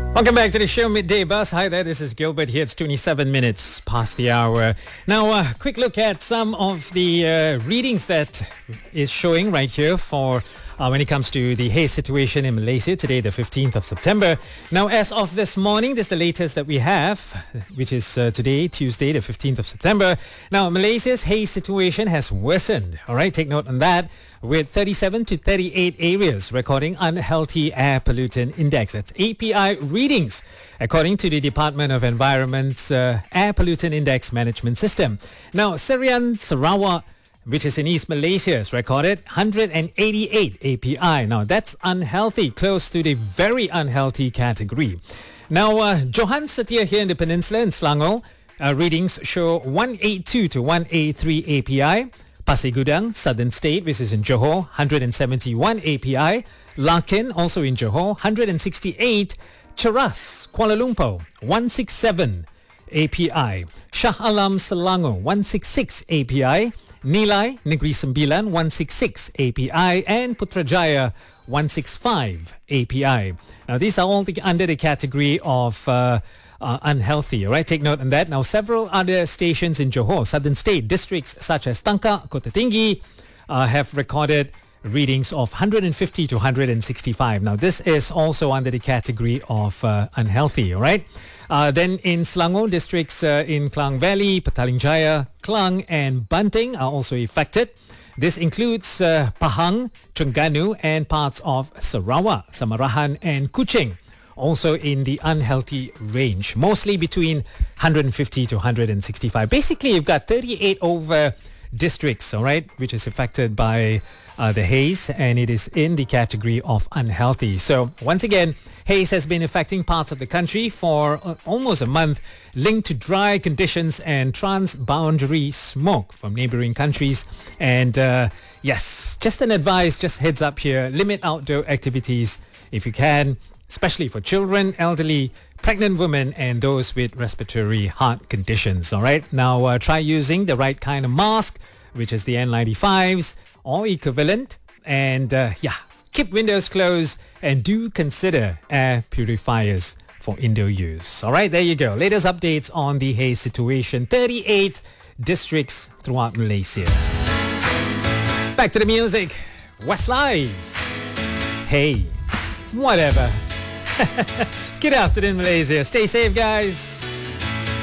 Welcome back to the show, Midday Buzz. Hi there, this is Gilbert here. It's 27 minutes past the hour. Now, quick look at some of the readings that is showing right here for when it comes to the haze situation in Malaysia today, the 15th of September. Now, as of this morning, this is the latest that we have, which is today, Tuesday, the 15th of September. Now, Malaysia's haze situation has worsened. All right, take note on that, with 37 to 38 areas recording unhealthy air pollutant index. That's API readings, according to the Department of Environment's Air Pollutant Index Management System. Now, Serian Sarawak, which is in East Malaysia, has recorded 188 API. Now, that's unhealthy, close to the very unhealthy category. Now, Johan Setia here in the peninsula in Selangor, readings show 182 to 183 API. Pasir Gudang, Southern State, which is in Johor, 171 API. Larkin, also in Johor, 168. Cheras, Kuala Lumpur, 167 API. Shah Alam, Selangor, 166 API. Nilai, Negeri Sembilan, 166 API. And Putrajaya, 165 API. Now, these are all under the category of unhealthy, all right? Take note on that. Now, several other stations in Johor, Southern State, districts such as Tangkak, Kota Tinggi, have recorded readings of 150 to 165. Now, this is also under the category of unhealthy, all right? Then in Selangor, districts in Klang Valley, Petaling Jaya, Klang and Banting are also affected. This includes Pahang, Terengganu and parts of Sarawak, Samarahan and Kuching. Also in the unhealthy range, mostly between 150 to 165. Basically, you've got 38 over districts, all right, which is affected by the haze, and it is in the category of unhealthy. So once again, haze has been affecting parts of the country for almost a month, linked to dry conditions and transboundary smoke from neighboring countries. And yes, just an advice, just heads up here, limit outdoor activities if you can, especially for children, elderly, pregnant women, and those with respiratory heart conditions. All right. Now, try using the right kind of mask, which is the N95s or equivalent. And keep windows closed and do consider air purifiers for indoor use. All right. There you go. Latest updates on the haze situation. 38 districts throughout Malaysia. Back to the music. Westlife. Hey, whatever. Good afternoon, Malaysia. Stay safe, guys.